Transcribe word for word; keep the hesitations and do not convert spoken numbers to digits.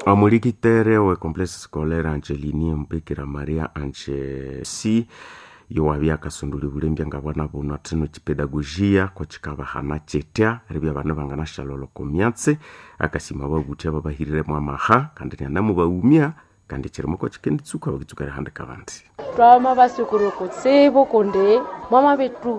Amulikitere we complexe scolaire Angelini Mpekira Maria Anche si yowabya kasunduli bulembya ngabana bona tino chipedagogia kwa chikaba hana chetea ribya bana bangana shalolo komyatse akasima bagutia babahirire mu amaha kandi nanamu baumia kandi chirimo ko chikendi tsuka bagitsuka hande kabanti twama basikuru kutsibo konde mama betu